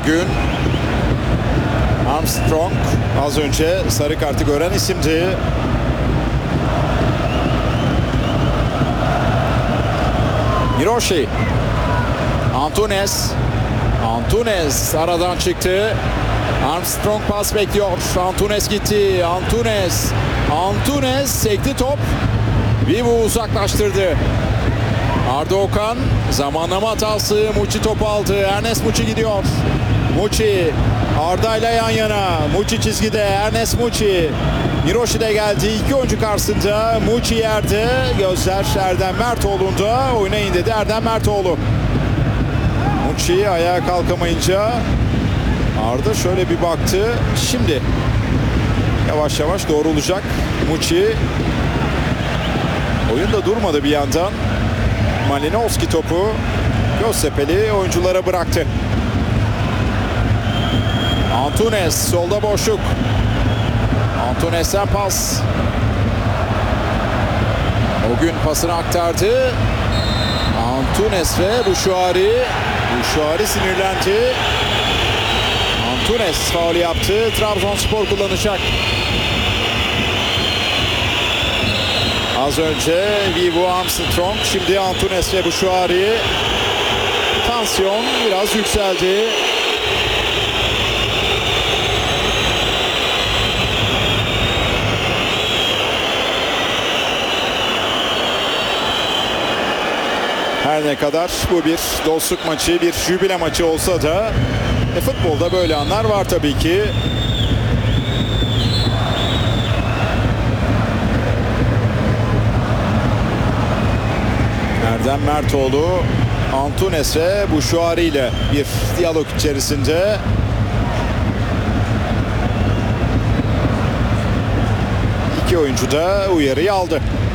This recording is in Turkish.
Bugün Armstrong az önce sarı kartı gören isimdi. Hiroshi. Antunes. Antunes aradan çıktı. Armstrong pas bekliyor. Antunes gitti. Antunes sekti top. Vivu uzaklaştırdı. Arda Okan zamanlama hatası. Muçi topu aldı. Ernest Muçi gidiyor. Muçi Arda ile yan yana. Muçi çizgide. Ernest Muçi. Hiroshi de geldi. İki oyuncu karşısında. Muçi yerde. Gözler Erdem Mertoğlu'nda. Oynayın dedi Erdem Mertoğlu. Muçi ayağa kalkamayınca Arda şöyle bir baktı. Şimdi yavaş yavaş doğrulacak Muçi. Oyun da durmadı bir yandan. Malinovski topu Göztepe'li oyunculara bıraktı. Antunes solda boşluk. Antunes'ten pas. O gün pasını aktardı. Antunes ve Buşuari. Buşuari sinirlendi. Antunes faul yaptı. Trabzonspor kullanacak. Az önce Vivu Armstrong, şimdi Antunes ve Buşuari. Tansiyon biraz yükseldi. Her ne kadar bu bir dostluk maçı, bir jübile maçı olsa da futbolda böyle anlar var tabii ki. Erdem Mertoğlu, Antunes ve Buşuari ile bir diyalog içerisinde. İki oyuncu da uyarıyı aldı.